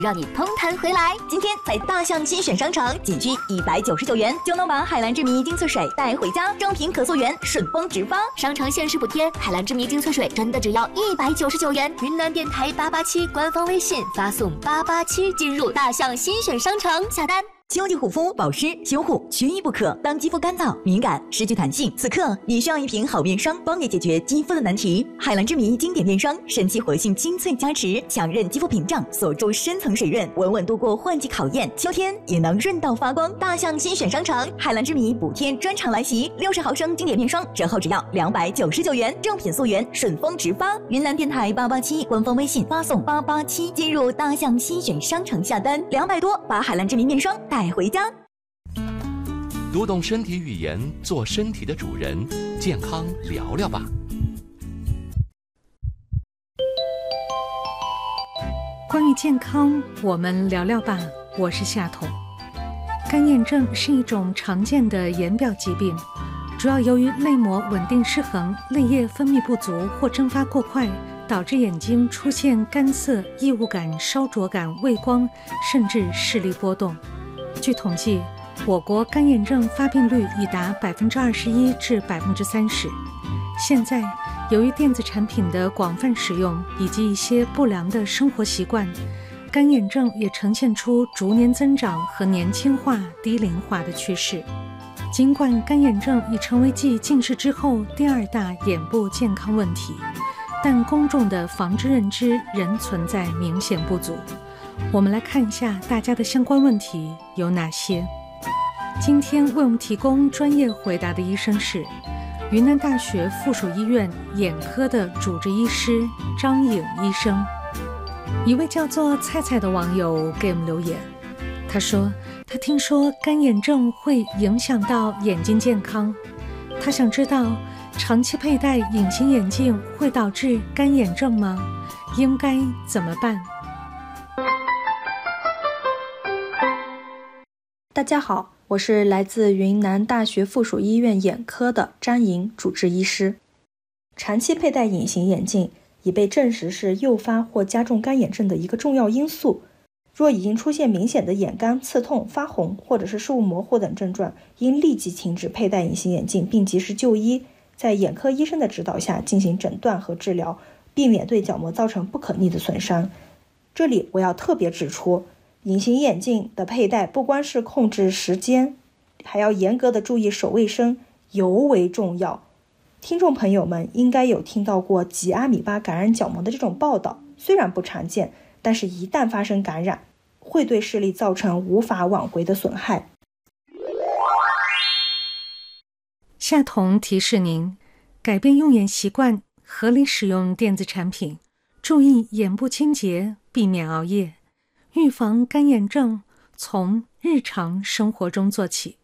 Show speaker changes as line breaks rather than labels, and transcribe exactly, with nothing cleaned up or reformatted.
让你通弹回来。今天在大象新选商城，仅需一百九十九元就能把海蓝之谜精粹水带回家，正品可溯源，顺丰直发。商城限时补贴，海蓝之谜精粹水真的只要一百九十九元。云南电台八八七官方微信发送八八七进入大象新选商城下单。秋季护肤保湿修护缺一不可。当肌肤干燥、敏感、失去弹性，此刻你需要一瓶好面霜，帮你解决肌肤的难题。海蓝之谜经典面霜，神奇活性精粹加持，强韧肌肤屏障，锁住深层水润，稳稳度过换季考验。秋天也能润到发光。大象新选商城，海蓝之谜补贴专场来袭，六十毫升经典面霜折后只要两百九十九元，正品溯源，顺丰直发。云南电台八八七官方微信发送八八七进入大象新选商城下单，两百多把海蓝之谜面霜带回家。
读懂身体语言，做身体的主人，健康聊聊吧。
关于健康，我们聊聊吧。我是夏彤。干眼症是一种常见的眼表疾病，主要由于泪膜稳定失衡、泪液分泌不足或蒸发过快，导致眼睛出现干涩、异物感、烧灼感、畏光，甚至视力波动。据统计，我国干眼症发病率已达百分之二十一至百分之三十。现在，由于电子产品的广泛使用以及一些不良的生活习惯，干眼症也呈现出逐年增长和年轻化、低龄化的趋势。尽管干眼症已成为继近视之后第二大眼部健康问题，但公众的防治认知仍存在明显不足。我们来看一下大家的相关问题有哪些。今天为我们提供专业回答的医生是云南大学附属医院眼科的主治医师张颖医生。一位叫做菜菜的网友给我们留言，他说他听说干眼症会影响到眼睛健康，他想知道长期佩戴隐形眼镜会导致干眼症吗？应该怎么办？
大家好，我是来自云南大学附属医院眼科的张颖主治医师。长期佩戴隐形眼镜已被证实是诱发或加重干眼症的一个重要因素。若已经出现明显的眼干、刺痛、发红或者是视物模糊等症状，应立即停止佩戴隐形眼镜并及时就医，在眼科医生的指导下进行诊断和治疗，避免对角膜造成不可逆的损伤。这里我要特别指出，隐形眼镜的佩戴不光是控制时间，还要严格的注意手卫生，尤为重要。听众朋友们应该有听到过吉阿米巴感染角膜的这种报道，虽然不常见，但是一旦发生感染，会对视力造成无法挽回的损害。
夏彤提示您，改变用眼习惯，合理使用电子产品，注意眼部清洁，避免熬夜，预防干眼症，从日常生活中做起。